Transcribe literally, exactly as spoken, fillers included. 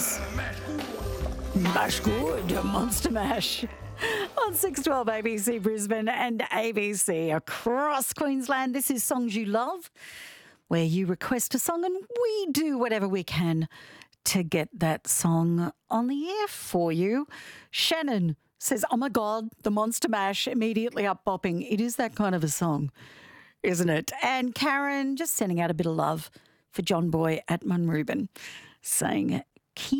is Mash Good, Monster Mash. On six twelve A B C Brisbane and A B C across Queensland. This is Songs You Love, where you request a song and we do whatever we can to get that song on the air for you. Shannon says, oh my God, the Monster Mash, immediately up bopping. It is that kind of a song, isn't it? And Karen just sending out a bit of love for John Boy at Munrooban, saying